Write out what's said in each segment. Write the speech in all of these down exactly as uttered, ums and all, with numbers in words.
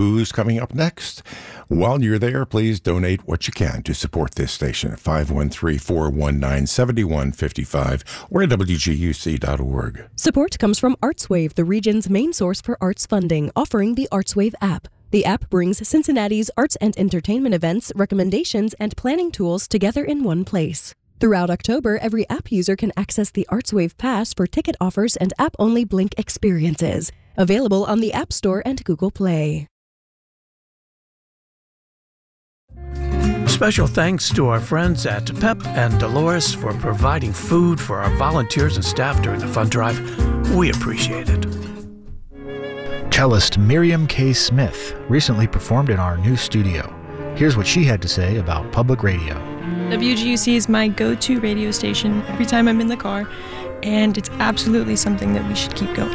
Who's coming up next? While you're there, please donate what you can to support this station at five one three, four one nine, seven one five five or at W G U C dot org. Support comes from ArtsWave, the region's main source for arts funding, offering the ArtsWave app. The app brings Cincinnati's arts and entertainment events, recommendations, and planning tools together in one place. Throughout October, every app user can access the ArtsWave Pass for ticket offers and app-only Blink experiences. Available on the App Store and Google Play. Special thanks to our friends at Pep and Dolores for providing food for our volunteers and staff during the fund drive. We appreciate it. Cellist Miriam K. Smith recently performed in our new studio. Here's what she had to say about public radio. W G U C is my go-to radio station every time I'm in the car, and it's absolutely something that we should keep going.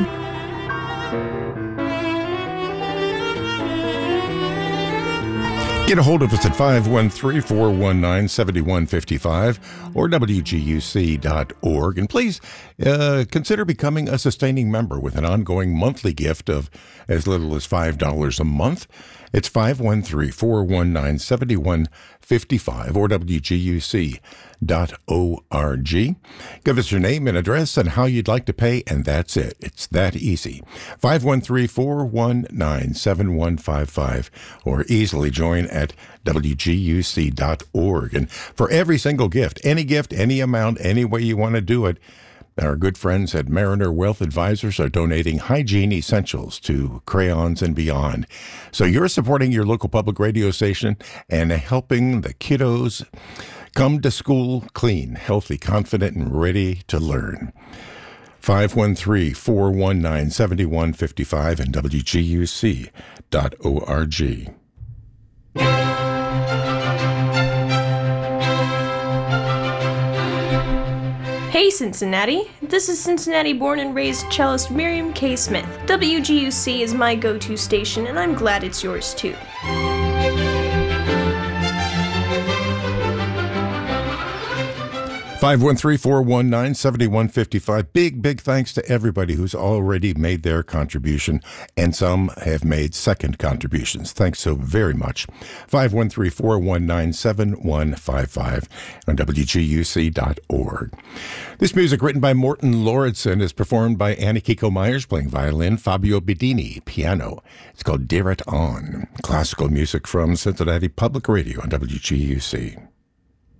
Get a hold of us at five one three, four one nine, seven one five five or W G U C dot org. And please uh, consider becoming a sustaining member with an ongoing monthly gift of as little as five dollars a month. It's five one three, four one nine, seven one five five or W G U C dot org. Give us your name and address and how you'd like to pay, and that's it. It's that easy. five one three, four one nine, seven one five five or easily join at W G U C dot org. And for every single gift, any gift, any amount, any way you want to do it, our good friends at Mariner Wealth Advisors are donating hygiene essentials to Crayons and Beyond. So you're supporting your local public radio station and helping the kiddos come to school clean, healthy, confident, and ready to learn. five one three, four one nine, seven one five five and W G U C dot org. Hey Cincinnati, this is Cincinnati born and raised cellist Miriam K. Smith. W G U C is my go-to station and I'm glad it's yours too. five one three, four one nine, seven one five five. Big, big thanks to everybody who's already made their contribution, and some have made second contributions. Thanks so very much. five one three, four one nine, seven one five five on W G U C dot org. This music, written by Morton Lauritsen, is performed by Annie Kiko Myers, playing violin, Fabio Bedini, piano. It's called Dare It On. Classical music from Cincinnati Public Radio on W G U C.